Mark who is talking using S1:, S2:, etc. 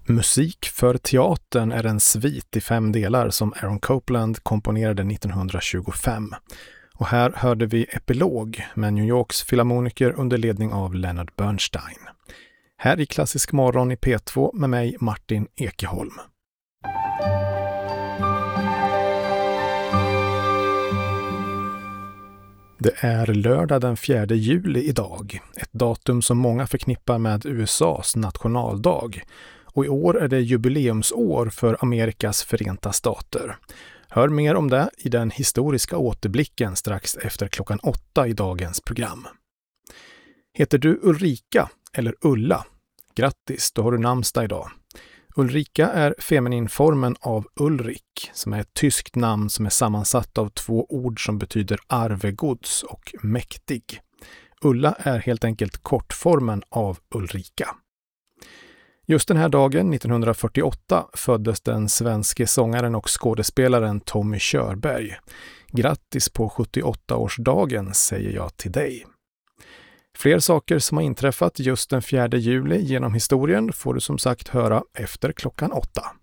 S1: Musik för teatern är en svit i 5 delar som Aaron Copland komponerade 1925. Och här hörde vi Epilog med New Yorks filharmoniker under ledning av Leonard Bernstein. Här i Klassisk morgon i P2 med mig Martin Ekeholm. Det är lördag den 4 juli idag, ett datum som många förknippar med USAs nationaldag. Och i år är det jubileumsår för Amerikas Förenta Stater. Hör mer om det i den historiska återblicken strax efter klockan 8 i dagens program. Heter du Ulrika eller Ulla? Grattis, då har du namnsdag idag. Ulrika är femininformen av Ulrik, som är ett tyskt namn som är sammansatt av 2 ord som betyder arvegods och mäktig. Ulla är helt enkelt kortformen av Ulrika. Just den här dagen, 1948, föddes den svenske sångaren och skådespelaren Tommy Körberg. Grattis på 78-årsdagen säger jag till dig. Fler saker som har inträffat just den 4 juli genom historien får du som sagt höra efter klockan 8.